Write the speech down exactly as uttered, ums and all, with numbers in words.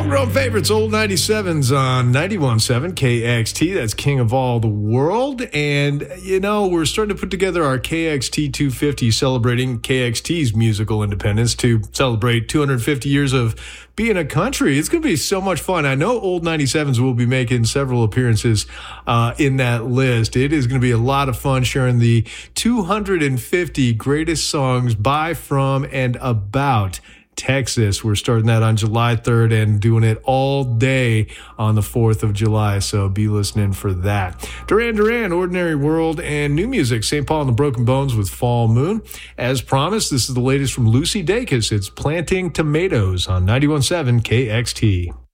Homegrown favorites, old ninety-sevens on ninety-one point seven K X T. That's King of All the World. And, you know, we're starting to put together our K X T two fifty, celebrating K X T's musical independence to celebrate two hundred fifty years of being a country. It's going to be so much fun. I know old ninety-sevens will be making several appearances uh, in that list. It is going to be a lot of fun sharing the two hundred fifty greatest songs by, from, and about Texas. We're starting that on July third and doing it all day on the fourth of July, so be listening for that. Duran Duran, Ordinary World, and new music, Saint Paul and the Broken Bones with Fall Moon. As promised, this is the latest from Lucy Dacus. It's Planting Tomatoes on ninety-one point seven K X T.